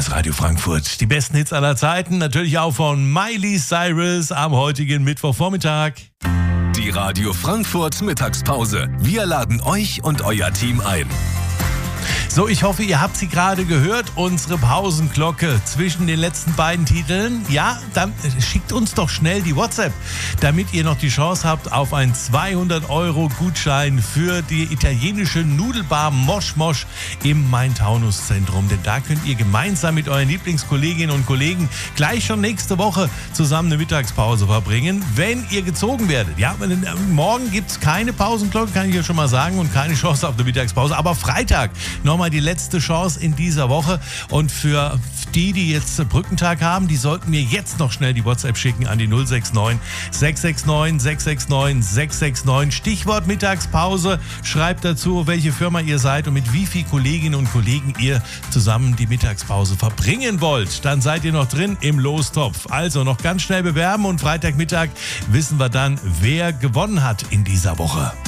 ist Radio Frankfurt. Die besten Hits aller Zeiten, natürlich auch von Miley Cyrus am heutigen Mittwochvormittag. Die Radio Frankfurt Mittagspause. Wir laden euch und euer Team ein. So, ich hoffe, ihr habt sie gerade gehört, unsere Pausenglocke zwischen den letzten beiden Titeln. Ja, dann schickt uns doch schnell die WhatsApp, damit ihr noch die Chance habt auf einen 200-Euro-Gutschein für die italienische Nudelbar Mosch Mosch im Main-Taunus-Zentrum. Denn da könnt ihr gemeinsam mit euren Lieblingskolleginnen und Kollegen gleich schon nächste Woche zusammen eine Mittagspause verbringen, wenn ihr gezogen werdet. Ja, morgen gibt es keine Pausenglocke, kann ich ja schon mal sagen, und keine Chance auf eine Mittagspause. Aber Freitag nochmal die letzte Chance in dieser Woche. Und für die jetzt Brückentag haben, die sollten mir jetzt noch schnell die WhatsApp schicken an die 069 669 669 669. Stichwort Mittagspause. Schreibt dazu, welche Firma ihr seid und mit wie vielen Kolleginnen und Kollegen ihr zusammen die Mittagspause verbringen wollt. Dann seid ihr noch drin im Lostopf. Also noch ganz schnell bewerben und Freitagmittag wissen wir dann, wer gewonnen hat in dieser Woche.